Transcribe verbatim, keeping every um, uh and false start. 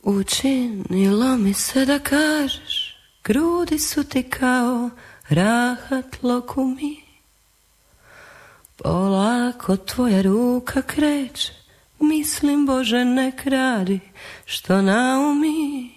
Učinilo mi se da kažeš, grudi su ti kao rahat lokumi. Polako tvoja ruka kreće, mislim Bože nek radi što naumi.